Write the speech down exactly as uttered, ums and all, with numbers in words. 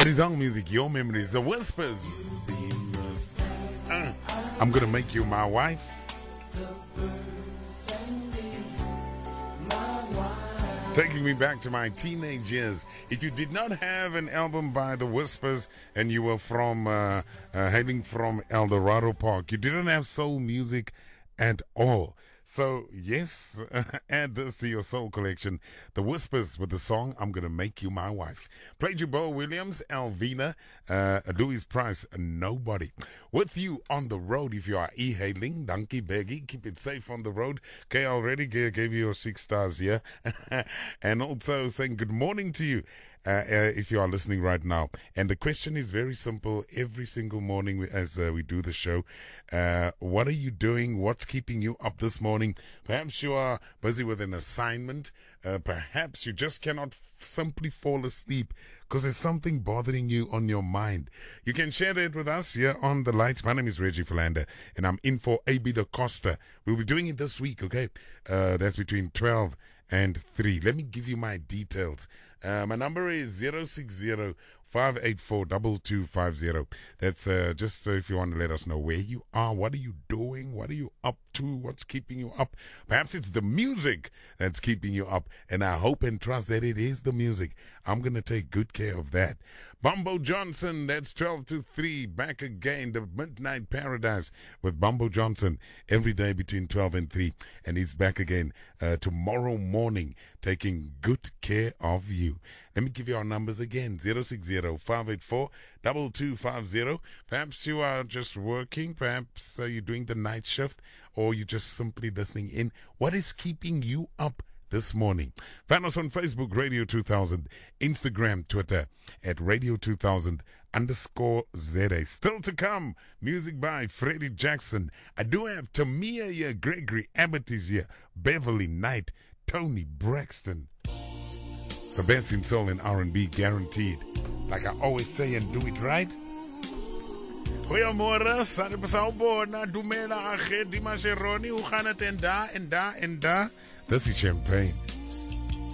is our music, your memories, the whispers. Beamers. Uh, I'm gonna make you my wife. Taking me back to my teenage years. If you did not have an album by The Whispers and you were from uh, uh, hailing from El Dorado Park, you didn't have soul music at all. So, yes, add this to your soul collection. The Whispers with the song, I'm Gonna Make You My Wife. Played you Bo Williams, Alvina, uh, Louis Price, Nobody. With you on the road, if you are e-hailing, Donkey Beggy, keep it safe on the road. Kay already gave, gave you your six stars here. And also saying good morning to you. Uh, uh, if you are listening right now. And the question is very simple every single morning as uh, we do the show. Uh, what are you doing? What's keeping you up this morning? Perhaps you are busy with an assignment. Uh, perhaps you just cannot f- simply fall asleep because there's something bothering you on your mind. You can share that with us here on The Light. My name is Reggie Philander, and I'm in for A B Da Costa. We'll be doing it this week, okay? Uh, that's between twelve and three. Let me give you my details. Uh, my number is zero six zero, five eight four, two two five zero. That's uh, just so if you want to let us know where you are, what are you doing, what are you up to, what's keeping you up. Perhaps it's the music that's keeping you up, and I hope and trust that it is the music. I'm going to take good care of that. Bumbo Johnson, that's twelve to three, back again, the Midnight Paradise with Bumbo Johnson every day between twelve and three, and he's back again uh, tomorrow morning taking good care of you. Let me give you our numbers again, zero six zero, five eight four, two two five zero. Perhaps you are just working, perhaps uh, you're doing the night shift, or you're just simply listening in. What is keeping you up this morning? Find us on Facebook, Radio two thousand, Instagram, Twitter, at Radio two thousand underscore Z A. Still to come, music by Freddie Jackson. I do have Tamia here, Gregory Abbott is here, Beverly Knight, Tony Braxton. The best in soul and R and B guaranteed. Like I always say, and do it right. Goeiemorgen, Sanne Pesauborna, Dumela Aged, Dimasheroni, hoe gaan het en daar en daar en daar? Dat is champagne.